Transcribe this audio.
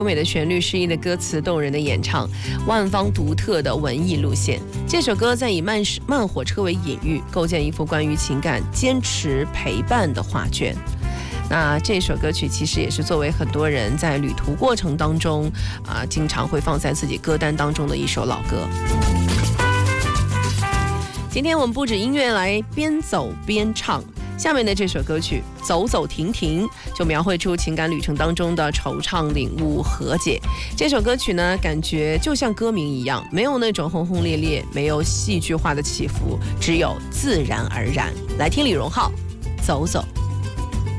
优美的旋律、诗意的歌词、动人的演唱，万方独特的文艺路线。这首歌在以慢火车为隐喻，构建一幅关于情感坚持陪伴的画卷。那这首歌曲其实也是作为很多人在旅途过程当中经常会放在自己歌单当中的一首老歌。今天我们不止音乐来边走边唱。下面的这首歌曲《走走停停》就描绘出情感旅程当中的惆怅、领悟、和解。这首歌曲呢，感觉就像歌名一样，没有那种轰轰烈烈，没有戏剧化的起伏，只有自然而然。来听李荣浩《走走》。